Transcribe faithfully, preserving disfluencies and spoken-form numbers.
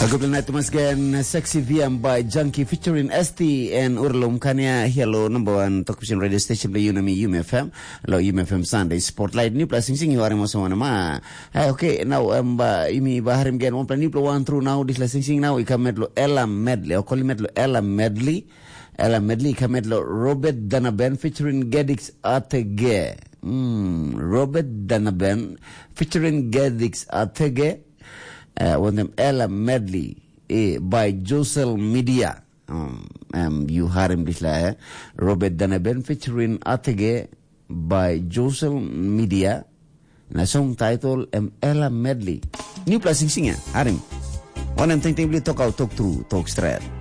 Good night once again. Sexy V M by Junkie featuring S T and Urlum Kanya. Hello, number one talk radio station the Unami U M F M. Hello, U M F M Sunday Spotlight. New plus sing sing you are mo sama nama. Hey, okay, now um ba imi baharim gen one plan new one through now this sing sing now ikamedlo Ella Medley. O call medlo Ella Medley. Ella Medley ikamedlo Robert Danaben featuring Gedix Atege. Hmm, Robert Danaben featuring Gedix Atege. Uh, with them Ella Medley eh, by Josel Media. Um, um, you heard him this eh? Robert Danaben featuring Atege by Josel Media. Na song title um, Ella Medley. New plus sing sing ya, heard him. One and thing thing talk out, talk through, talk straight.